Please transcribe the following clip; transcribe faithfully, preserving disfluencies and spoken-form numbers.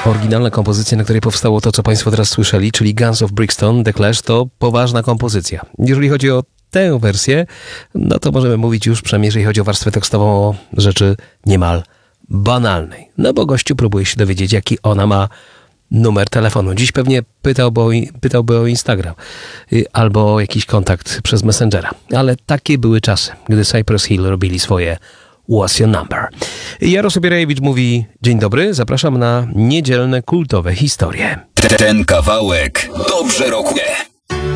Oryginalna kompozycja, na której powstało to, co Państwo teraz słyszeli, czyli Guns of Brixton, The Clash, to poważna kompozycja. Jeżeli chodzi o tę wersję, no to możemy mówić już, przynajmniej jeżeli chodzi o warstwę tekstową, o rzeczy niemal banalnej. No bo gościu próbuje się dowiedzieć, jaki ona ma numer telefonu. Dziś pewnie pytałby o, pytałby o Instagram albo o jakiś kontakt przez Messengera. Ale takie były czasy, gdy Cypress Hill robili swoje What's Your Number. Jarosław Bierajewicz mówi dzień dobry, zapraszam na niedzielne kultowe historie. Ten kawałek dobrze rokuje.